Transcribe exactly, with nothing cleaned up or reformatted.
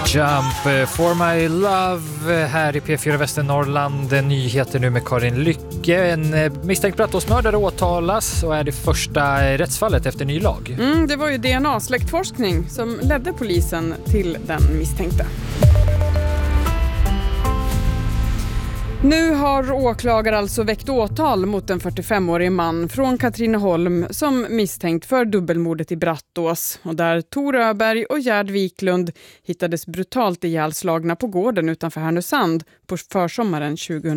Jump for my love här i P fyra Västernorrland. Nyheter nu med Karin Lycke. En misstänkt brottsmördare åtalas och är det första rättsfallet efter ny lag. Mm, det var ju D N A-släktforskning som ledde polisen till den misstänkte. Nu har åklagare alltså väckt åtal mot en fyrtiofemårig man från Katrineholm som misstänkt för dubbelmordet i Brattås. Och där Tor Öberg och Gerd Wiklund hittades brutalt ihjälslagna på gården utanför Härnösand på försommaren tjugo